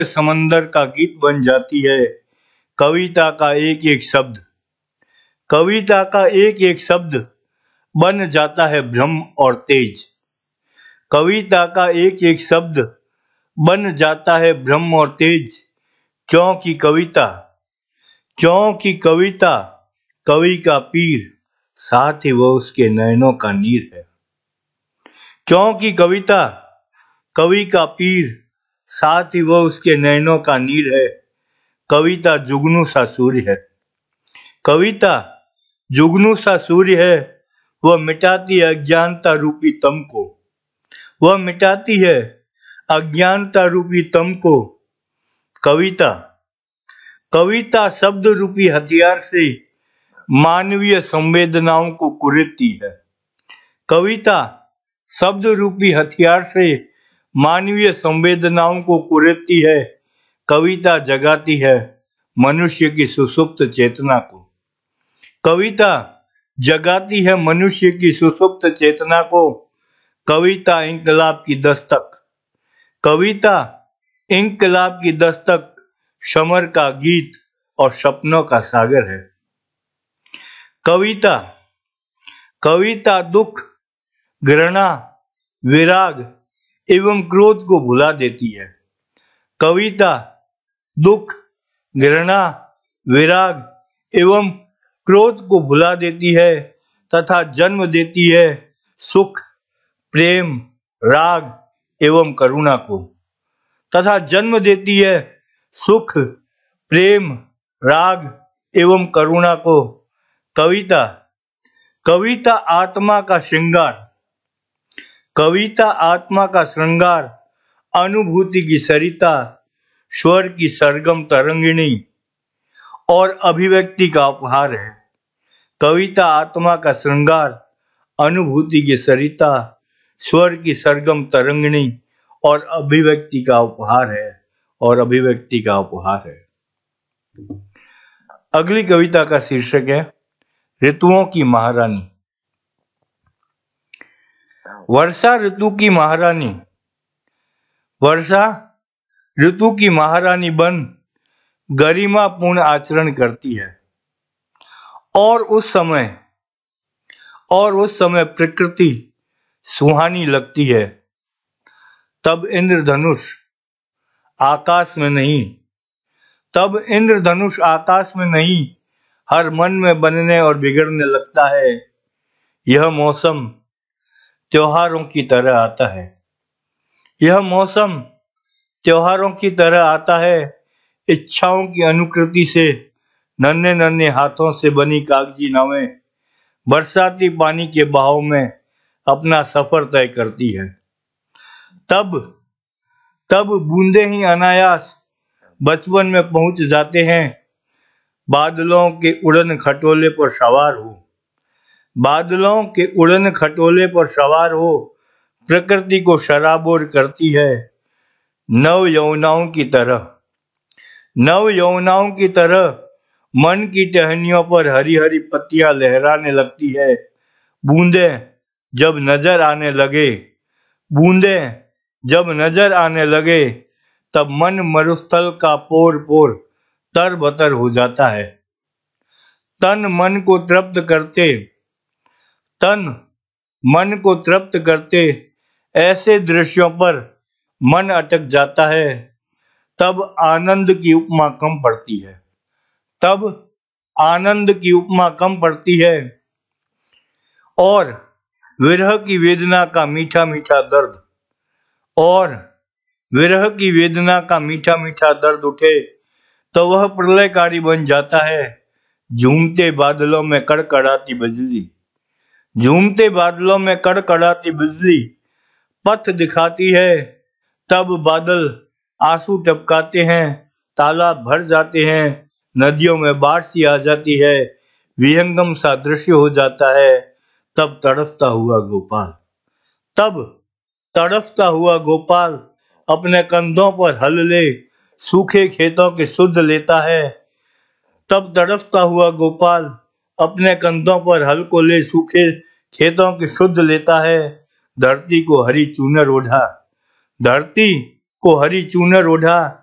समंदर का गीत बन जाती है कविता का एक एक शब्द। कविता का एक एक शब्द बन जाता है भ्रम और तेज। कविता का एक एक शब्द बन जाता है भ्रम और तेज। क्योंकि कविता कवि का पीर, साथ ही वो उसके नयनों का नीर है। क्योंकि कविता कवि का पीर, साथ ही वो उसके नयनों का नीर है। कविता जुगनू सा सूर्य है। कविता जुगनू सा सूर्य है। वह मिटाती है अज्ञानता रूपी तम को। वह मिटाती है अज्ञानता रूपी तम को। कविता शब्द रूपी हथियार से मानवीय संवेदनाओं को कुरेदती है। कविता शब्द रूपी हथियार से मानवीय संवेदनाओं को कुरेदती है। कविता जगाती है मनुष्य की सुसुप्त चेतना को। कविता जगाती है मनुष्य की सुसुप्त चेतना को। कविता इंकलाब की दस्तक। कविता इंकलाब की दस्तक, समर का गीत और सपनों का सागर है। कविता दुख, घृणा, विराग एवं क्रोध को भुला देती है। कविता दुख, घृणा, विराग एवं क्रोध को भुला देती है तथा जन्म देती है सुख, प्रेम, राग एवं करुणा को। तथा जन्म देती है सुख, प्रेम, राग एवं करुणा को। कविता आत्मा का श्रृंगार। कविता आत्मा का श्रृंगार, अनुभूति की सरिता, स्वर की सरगम तरंगिणी और अभिव्यक्ति का उपहार है। कविता आत्मा का श्रृंगार, अनुभूति की सरिता, स्वर की सरगम तरंगिणी और अभिव्यक्ति का उपहार है। अगली कविता का शीर्षक है ऋतुओं की महारानी। वर्षा ऋतु की महारानी। वर्षा ऋतु की महारानी बन गरिमापूर्ण आचरण करती है और उस समय प्रकृति सुहानी लगती है। तब इंद्रधनुष आकाश में नहीं, हर मन में बनने और बिगड़ने लगता है। यह मौसम त्योहारों की तरह आता है। इच्छाओं की अनुकृति से नन्हे नन्हे हाथों से बनी कागजी नावें बरसाती पानी के बहाव में अपना सफर तय करती है। तब बूंदे ही अनायास बचपन में पहुंच जाते हैं। बादलों के उड़न खटोले पर सवार हो प्रकृति को शराबोर करती है। नव यौवनाओं की तरह मन की टहनियों पर हरी हरी पत्तियां लहराने लगती है। बूंदें जब नजर आने लगे तब मन मरुस्थल का पोर तरबतर हो जाता है। तन मन को तृप्त करते ऐसे दृश्यों पर मन अटक जाता है। तब आनंद की उपमा कम पड़ती है और विरह की वेदना का मीठा मीठा दर्द उठे तो वह प्रलयकारी बन जाता है। झूमते बादलों में कड़कड़ाती बिजली पथ दिखाती है। तब बादल आंसू टपकाते हैं, तालाब भर जाते हैं, नदियों में बाढ़ सी आ जाती है, विहंगम सा दृश्य हो जाता है। तब तड़फता हुआ गोपाल अपने कंधों पर हल ले सूखे खेतों की सुध लेता है। तब तड़फता हुआ गोपाल अपने कंधों पर हल को ले सूखे खेतों की सुध लेता है। धरती को हरी चूनर ओढ़ा